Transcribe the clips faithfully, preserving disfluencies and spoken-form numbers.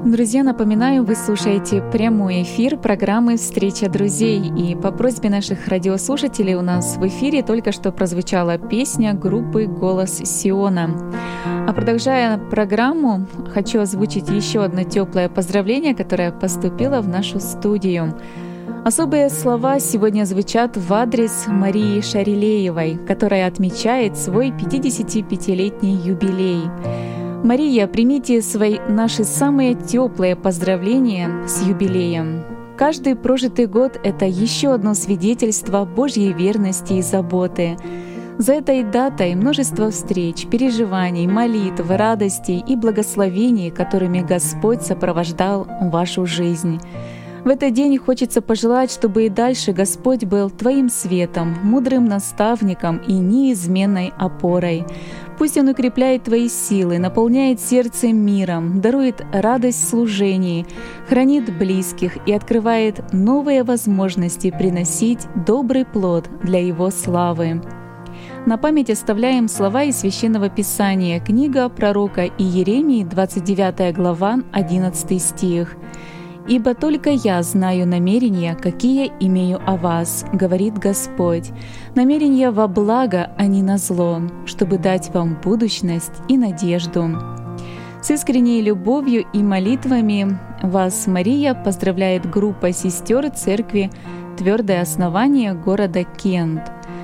Друзья, напоминаю, вы слушаете прямой эфир программы «Встреча друзей». И по просьбе наших радиослушателей у нас в эфире только что прозвучала песня группы «Голос Сиона». А продолжая программу, хочу озвучить еще одно теплое поздравление, которое поступило в нашу студию. Особые слова сегодня звучат в адрес Марии Шарилеевой, которая отмечает свой пятидесятипятилетний юбилей. Мария, примите свои наши самые теплые поздравления с юбилеем. Каждый прожитый год — это еще одно свидетельство Божьей верности и заботы. За этой датой множество встреч, переживаний, молитв, радостей и благословений, которыми Господь сопровождал вашу жизнь. В этот день хочется пожелать, чтобы и дальше Господь был твоим светом, мудрым наставником и неизменной опорой. Пусть Он укрепляет твои силы, наполняет сердце миром, дарует радость в служении, хранит близких и открывает новые возможности приносить добрый плод для Его славы. На память оставляем слова из Священного Писания, книга пророка Иеремии, двадцать девятая глава, одиннадцатый стих. «Ибо только я знаю намерения, какие имею о вас, говорит Господь, намерения во благо, а не на зло, чтобы дать вам будущность и надежду». С искренней любовью и молитвами вас, Мария, поздравляет группа сестер Церкви «Твердое основание» города Кент.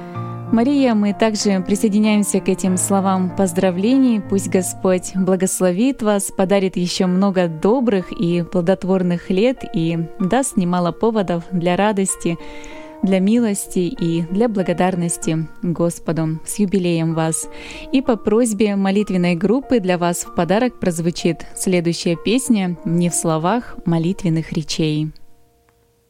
Мария, мы также присоединяемся к этим словам поздравлений. Пусть Господь благословит вас, подарит еще много добрых и плодотворных лет и даст немало поводов для радости, для милости и для благодарности Господу. С юбилеем вас! И по просьбе молитвенной группы для вас в подарок прозвучит следующая песня «Не в словах молитвенных речей».